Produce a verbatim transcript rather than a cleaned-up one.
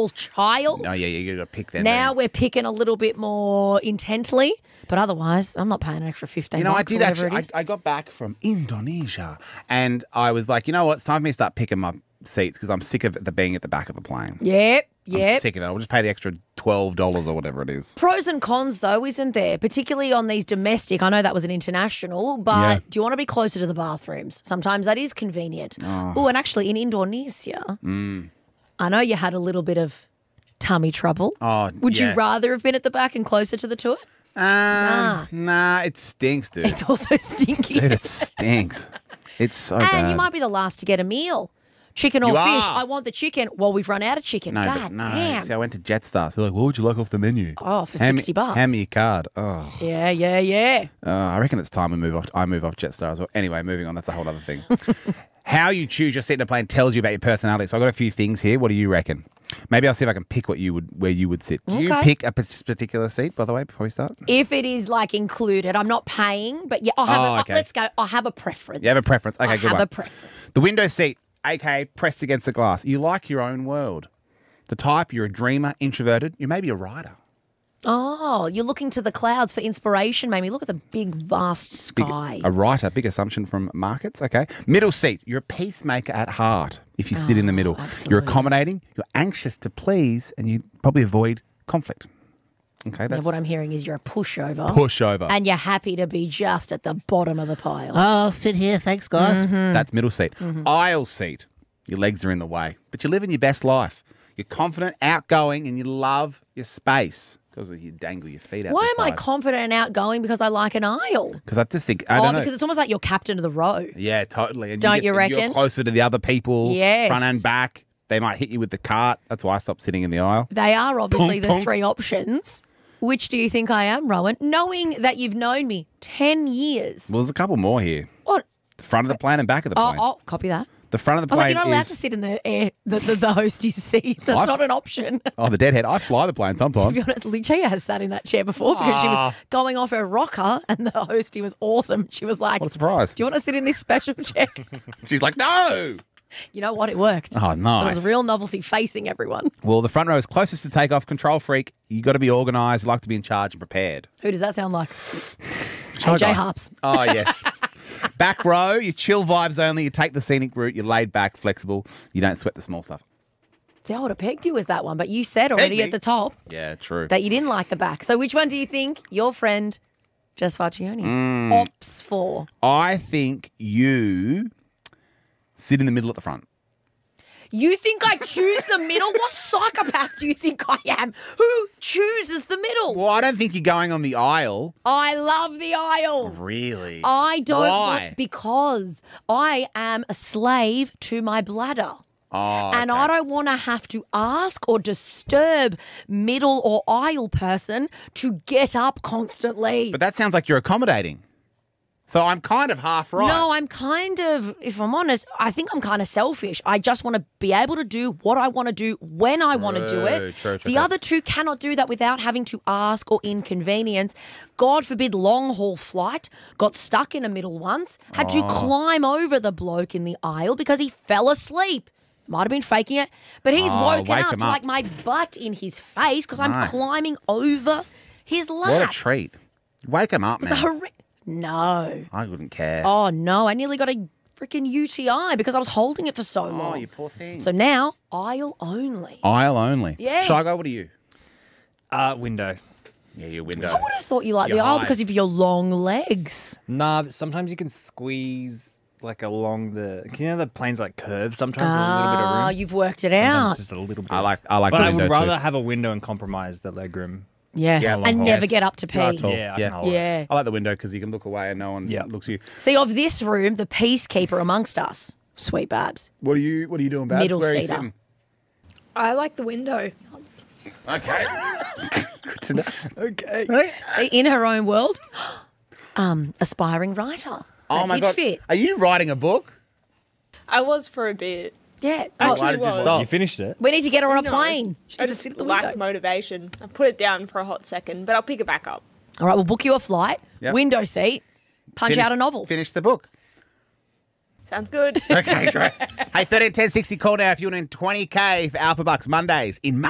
small child. Oh, yeah, yeah, you got to pick them. Now then. we're picking a little bit more intently, but otherwise, I'm not paying an extra fifteen. You know, I bucks or did whatever actually. it is. I, I got back from Indonesia and I was like, you know what? It's time for me to start picking my seats because I'm sick of the being at the back of the plane. Yep, I'm yep. sick of it. I'll just pay the extra twelve dollars or whatever it is. Pros and cons, though, isn't there? Particularly on these domestic. I know that was an international, but Yeah. do you want to be closer to the bathrooms? Sometimes that is convenient. Oh, and actually, in Indonesia, Mm. I know you had a little bit of tummy trouble. Oh, Would yeah. you rather have been at the back and closer to the toilet? Um, nah. nah, it stinks, dude. It's also stinky. Dude, it stinks. It's so and bad. you might be the last to get a meal. Chicken or You fish. are. I want the chicken. Well, we've run out of chicken. No, God but no. damn. See, I went to Jetstar. So they're like, what would you like off the menu? Oh, for Hand me- sixty bucks. Hand me your card. Oh. Yeah, yeah, yeah. Uh, I reckon it's time we move off. I move off Jetstar as well. Anyway, moving on. That's a whole other thing. How you choose your seat in a plane tells you about your personality. So I've got a few things here. What do you reckon? Maybe I'll see if I can pick what you would, where you would sit. Do you Okay. pick a p- particular seat, by the way, before we start? If it is like included, I'm not paying, but yeah, I'll have Oh, a, okay. let's go. I have a preference. You have a preference. Okay, I good have one. a preference. The window seat, aka pressed against the glass. You like your own world. The type, you're a dreamer, introverted. You may be a writer. Oh, you're looking to the clouds for inspiration, maybe. Look at the big, vast Big- sky. a writer, big assumption from markets. Okay. Middle seat, you're a peacemaker at heart if you sit in the middle. You're absolutely. accommodating, you're anxious to please, and you probably avoid conflict. Okay, Yeah, that's what I'm hearing is you're a pushover. pushover. And you're happy to be just at the bottom of the pile. I'll sit here, thanks, guys. Mm-hmm. That's middle seat. Aisle seat, your legs are in the way, but you're living your best life. You're confident, outgoing, and you love your space because you dangle your feet out Why the am I side. confident and outgoing? Because I like an aisle. Because I just think, I Oh, don't know. because it's almost like you're captain of the row. Yeah, totally. And Don't get- you and You're reckon? closer to the other people, Yes. front and back. They might hit you with the cart. That's why I stopped sitting in the aisle. They are obviously Tonk, the tonk. three options. Which do you think I am, Rowan? Knowing that you've known me ten years. Well, there's a couple more here. What? The front of the plane and back of the Oh, plane. oh, copy that. The front of the I was like, plane you're not allowed is... to sit in the air, the, the, the hostie's seats. That's I've- not an option. Oh, the deadhead. I fly the plane To sometimes. be honest, Lucia has sat in that chair before because she Ah. was going off her rocker and the hostie was awesome. She was like, What a surprise. do you want to sit in this special chair? She's like, no! You know what? It worked. Oh, So nice. it was a real novelty facing everyone. Well, the front row is closest to takeoff. Control freak. You got to be organised. You like to be in charge and prepared. Who does that sound like? Shy A J guy. Harps. Oh, yes. Back row, you chill vibes only. You take the scenic route. You're laid back, flexible. You don't sweat the small stuff. See, I would have pegged you as that one, but you said already me? at the top Yeah, true. that you didn't like the back. So which one do you think your friend Jess Farchione Mm. opts for? I think you sit in the middle at the front. You think I choose the middle? What psychopath do you think I am? Who chooses the middle? Well, I don't think you're going on the aisle. I love the aisle. Really? I don't Why? want because I am a slave to my bladder. Oh, And okay. I don't want to have to ask or disturb middle or aisle person to get up constantly. But that sounds like you're accommodating. So I'm kind of half right. No, I'm kind of, if I'm honest, I think I'm kind of selfish. I just want to be able to do what I want to do when I want to do True, it. true, true, the true. other two cannot do that without having to ask or inconvenience. God forbid, long haul flight, got stuck in the middle once, had Oh. to climb over the bloke in the aisle because he fell asleep. Might have been faking it, but he's Oh, woken wake up him to up. like my butt in his face because I'm Nice. climbing over his lap. What a treat. Wake him up, It's man. a horri- No. I wouldn't care. Oh, no. I nearly got a freaking U T I because I was holding it for so long. Oh, you poor thing. So now, aisle only. Aisle only. Yes. Shall I go? What are you? Uh, window. Yeah, your window. I would have thought you liked You're the aisle high. because of your long legs. Nah, but sometimes you can squeeze like along the. You know the planes like curve. Sometimes a little bit of Ah, room. you've worked it Sometimes out. it's just a little bit. I like I like But the I window would rather too. have a window and compromise the legroom. Yes, Yeah, and long haul. never Yes. get up to pee. You are tall. Yeah, I Yeah. can hold it. Yeah. I like the window because you can look away and no one Yeah. looks at you. See, of this room, the peacekeeper amongst us, sweet Babs. What are you What are you doing, Babs? Middle Where are you seater. sitting? I like the window. Okay. Good to know. Okay. See, in her own world, um, aspiring writer. Oh That my did god. fit. Are you writing a book? I was for a bit. Yeah. Actually, Oh, Why did you was. stop? You finished it. we need to get her on a No, plane. She I needs to just sit at the lack window. motivation. I put it down for a hot second, but I'll pick it back up. All right, we'll book you a flight, Yep. window seat, punch Finish- out a novel. Finish the book. Sounds good. Okay, great. Hey, thirteen ten sixty, call now if you want in twenty K for Alpha Bucks Mondays in May.